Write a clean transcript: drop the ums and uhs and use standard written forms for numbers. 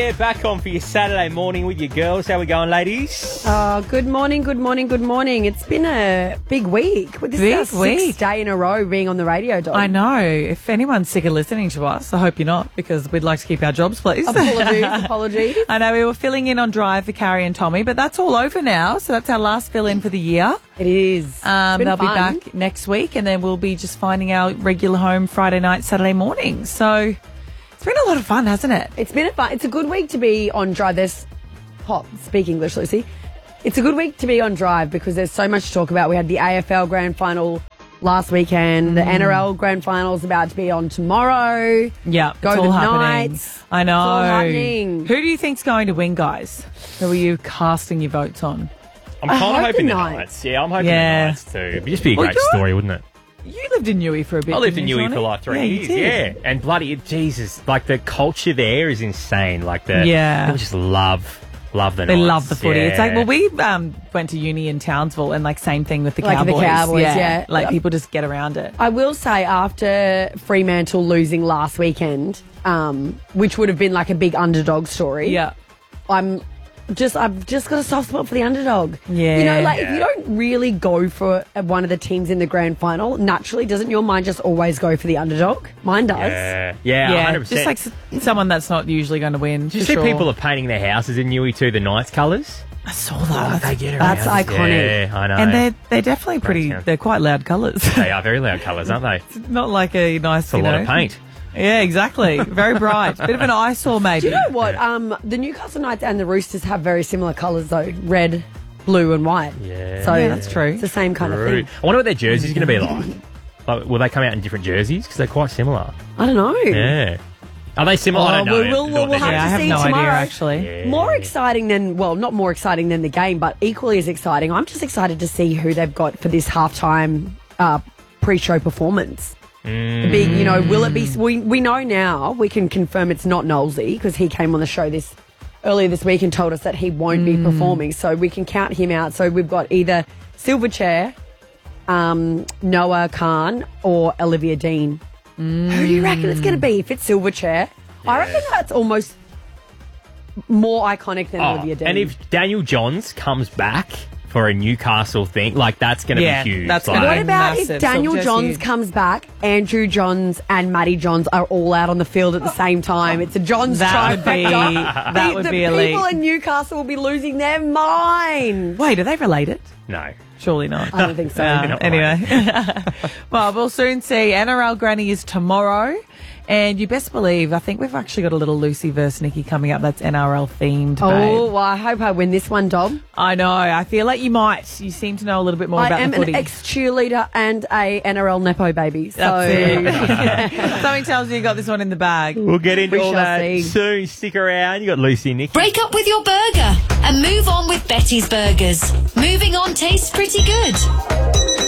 Yeah, back on for your Saturday morning with your girls. How we going, ladies? Good morning. It's been a big week. This is our sixth day in a row being on the radio, Dom. I know. If anyone's sick of listening to us, I hope you're not, because we'd like to keep our jobs, please. Apologies. I know we were filling in on Drive for Carrie and Tommy, but that's all over now, so that's our last fill-in for the year. It is. They'll be back next week, and then we'll be just finding our regular home Friday night, Saturday morning. So it's been a lot of fun, hasn't it? It's been It's a good week to be on Drive. Speak English, Lucy. It's a good week to be on Drive because there's so much to talk about. We had the AFL Grand Final last weekend. The NRL Grand Final is about to be on tomorrow. Yeah, Go it's the all happening. Knights. I know. It's all happening. Who do you think's going to win, guys? Who are you casting your votes on? I'm kind of hoping the Knights. Knights. Yeah, I'm hoping the Knights too. It'd just be a great story, wouldn't it? You lived in Newey for a bit. I lived in didn't you, Newey for like 3 you years. did. Yeah, and bloody Jesus, like the culture there is insane. Like people just love the Knights. They love the footy. Yeah. It's like, well, we went to uni in Townsville, and like same thing with the Like Cowboys. the Cowboys, yeah. Like people just get around it. I will say after Fremantle losing last weekend, which would have been like a big underdog story. Yeah. I've just got a soft spot for the underdog. Yeah. You know, like if you don't really go for one of the teams in the grand final, naturally, doesn't your mind just always go for the underdog? Mine does. Yeah, 100%. Just like someone that's not usually going to win. Do you see people are painting their houses in Newey too, the Knights colours? I saw that. They get around. That's iconic. Yeah, I know. And they're definitely pretty. They're quite loud colours. They are very loud colours, aren't they? It's not like a nice. It's a lot of paint. Yeah, exactly. Very bright. Bit of an eyesore, maybe. Do you know what? The Newcastle Knights and the Roosters have very similar colours, though. Red, blue and white. Yeah. So that's true. It's the same kind of thing. I wonder what their jersey's going to be like. Like, will they come out in different jerseys? Because they're quite similar. I don't know. Yeah. Are they similar? I don't know. We'll have I to have see no tomorrow. idea, actually. Yeah. More exciting than, well, not more exciting than the game, but equally as exciting. I'm just excited to see who they've got for this halftime pre-show performance. The big, will it be? We know now, we can confirm it's not Knowlesy because he came on the show earlier this week and told us that he won't be performing. So we can count him out. So we've got either Silverchair, Noah Khan, or Olivia Dean. Who do you reckon it's going to be if it's Silverchair? I reckon that's almost more iconic than Olivia Dean. And if Daniel Johns comes back for a Newcastle thing, like that's going to be huge. That's like, gonna What be about massive. if Daniel Silverchair's Johns huge. comes back, Andrew Johns and Maddie Johns are all out on the field at the same time? It's a Johns That would be trifecta. that would The be elite. people in Newcastle will be losing their minds. Wait, are they related? no. Surely not. I don't think so. not Anyway. Well, we'll soon see. NRL Granny is tomorrow. And you best believe, I think we've actually got a little Lucy versus Nikki coming up that's NRL themed, babe. Oh, well, I hope I win this one, Dom. I know. I feel like you might. You seem to know a little bit more I about am the footy. an ex-cheerleader and a NRL Nepo baby. So That's it. Something tells me you got this one in the bag. We'll get into We all shall that see. soon. Stick around. You got Lucy and Nicky. Break up with your burger and move on with Betty's Burgers. Moving on tastes pretty good.